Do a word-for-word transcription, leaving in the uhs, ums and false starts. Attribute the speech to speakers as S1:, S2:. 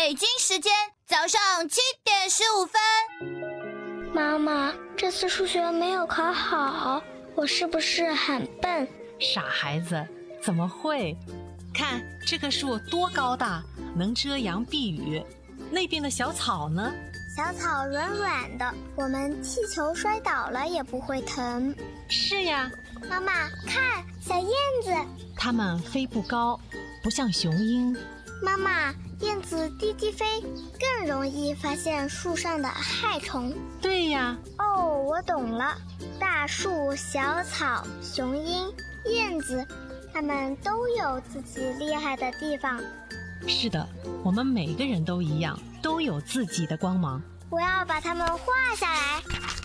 S1: 北京时间早上七点十五分。
S2: 妈妈，这次数学没有考好，我是不是很笨？
S3: 傻孩子，怎么会？看这棵树多高大，能遮阳避雨。那边的小草呢？
S2: 小草软软的，我们踢球摔倒了也不会疼。
S3: 是呀。
S2: 妈妈，看，小燕子。
S3: 它们飞不高，不像雄鹰。
S2: 妈妈，燕子低低飞，更容易发现树上的害虫。
S3: 对呀。
S2: 哦，我懂了。大树、小草、雄鹰、燕子，它们都有自己厉害的地方。
S3: 是的，我们每个人都一样，都有自己的光芒。
S2: 我要把它们画下来。